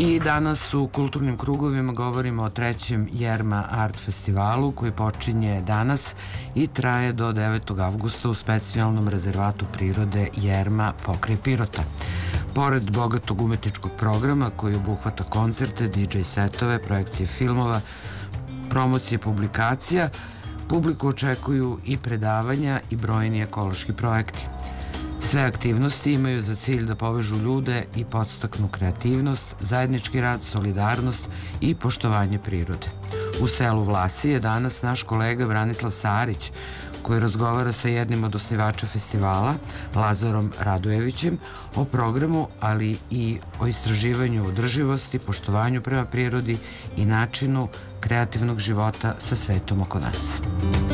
I danas u kulturnim krugovima govorimo o trećem Jerma Art festivalu koji počinje danas i traje do 9. avgusta u specijalnom rezervatu prirode Jerma pokraj Pirota. Pored bogatog umetničkog programa koji obuhvata koncerte, DJ setove, projekcije filmova, promocije publikacija, publiku očekuju i predavanja i brojni ekološki projekti. Sve aktivnosti imaju za cilj da povežu ljude i podstaknu kreativnost, zajednički rad, solidarnost i poštovanje prirode. U selu Vlasi je danas naš kolega Branislav Sarić, koji razgovara sa jednim od osnivača festivala, Lazarom Radojevićem, o programu, ali i o istraživanju održivosti, poštovanju prema prirodi i načinu kreativnog života sa svetom oko nas.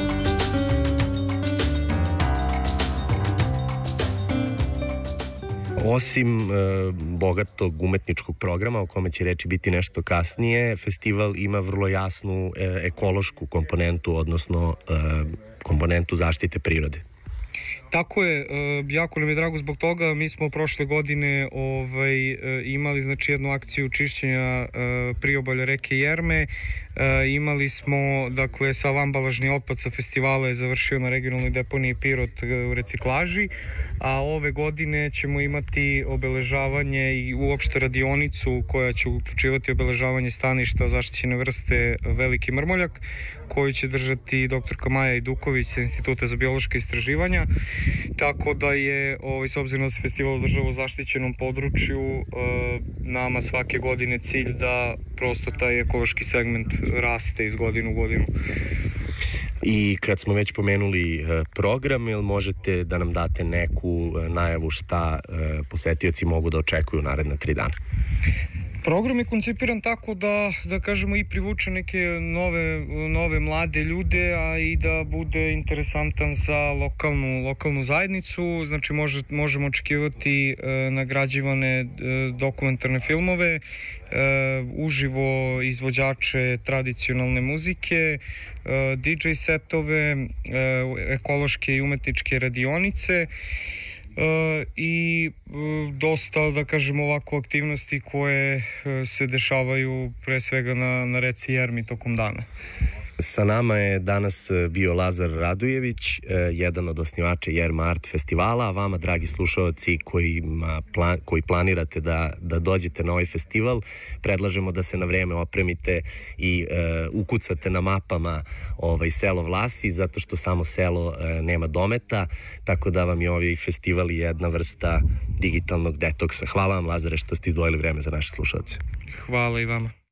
Osim bogatog umetničkog programa, o kome će reći biti nešto kasnije, festival ima vrlo jasnu ekološku komponentu, odnosno komponentu zaštite prirode. Tako je, jako nam je drago zbog toga. Mi smo prošle godine imali jednu akciju čišćenja priobalja reke Jerme. Imali smo, sav ambalažni otpad sa festivala je završio na regionalnoj deponiji Pirot u reciklaži, a ove godine ćemo imati obeležavanje i uopšte radionicu koja će uključivati obeležavanje staništa zaštićene vrste Veliki mrmoljak, koju će držati doktorka Maja Iduković sa Instituta za biološka istraživanja. Tako da je, s obzirom da se festival održava u zaštićenom području, nama svake godine cilj da prosto taj ekološki segment raste iz godine u godinu. I kad smo već pomenuli program, jel možete da nam date neku najavu šta posetioci mogu da očekuju naredna 3 dana? Program je koncipiran tako da kažemo i privuče neke nove mlade ljude, a i da bude interesantan za lokalnu zajednicu. Znači možemo očekivati nagrađivane dokumentarne filmove, uživo izvođače tradicionalne muzike, DJ setove, ekološke i umetničke radionice, i dosta, da kažem, ovako aktivnosti koje se dešavaju pre svega na reci Jermi tokom dana. Sa nama je danas bio Lazar Radojević, jedan od osnivača Jerma Art festivala, a vama, dragi slušalci koji planirate da dođete na ovaj festival, predlažemo da se na vreme opremite i ukucate na mapama selo Vlasi, zato što samo selo nema dometa, tako da vam je ovaj festival jedna vrsta digitalnog detoksa. Hvala vam, Lazare, što ste izdvojili vreme za naše slušalce. Hvala i vama.